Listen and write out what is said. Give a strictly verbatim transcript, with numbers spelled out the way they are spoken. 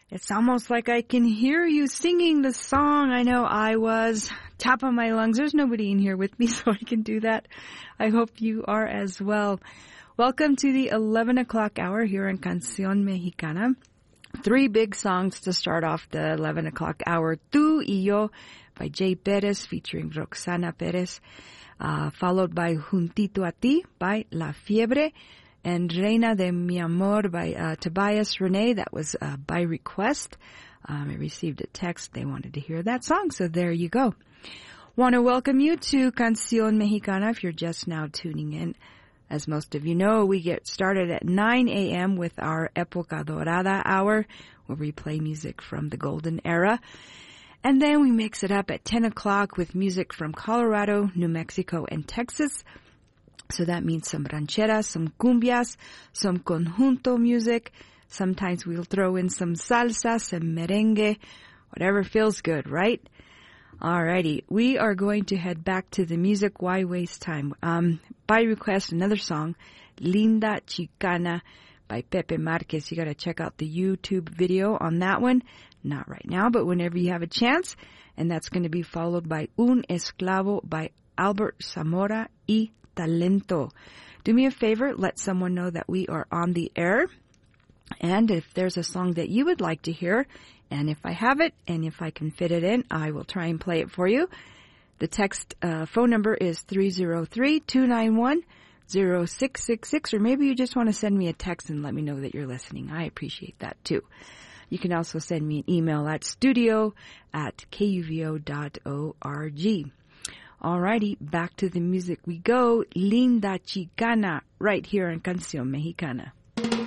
It's almost like I can hear you singing the song. I know I was top of my lungs. There's nobody in here with me, so I can do that. I hope you are as well. Welcome to the eleven o'clock hour here on Canción Mexicana. Three big songs to start off the eleven o'clock hour. Tú y Yo by Jay Perez featuring Roxana Perez, uh, followed by Juntito a Ti by La Fiebre, and Reina de Mi Amor by uh, Tobias Renee. That was uh, by request. Um, I received a text. They wanted to hear that song, so there you go. Want to welcome you to Canción Mexicana if you're just now tuning in. As most of you know, we get started at nine a.m. with our Época Dorada hour, where we play music from the golden era. And then we mix it up at ten o'clock with music from Colorado, New Mexico, and Texas. So that means some rancheras, some cumbias, some conjunto music. Sometimes we'll throw in some salsa, some merengue, whatever feels good, right? Alrighty, we are going to head back to the music. Why waste time? Um, by request, another song, Linda Chicana by Pepe Marquez. You got to check out the YouTube video on that one. Not right now, but whenever you have a chance. And that's going to be followed by Un Esclavo by Albert Zamora y Talento. Do me a favor, let someone know that we are on the air. And if there's a song that you would like to hear, and if I have it, and if I can fit it in, I will try and play it for you. The text uh, phone number is three oh three, two nine one, oh six six six, or maybe you just want to send me a text and let me know that you're listening. I appreciate that too. You can also send me an email at studio at k u v o dot org. Alrighty, back to the music we go. Linda Chicana, right here on Canción Mexicana.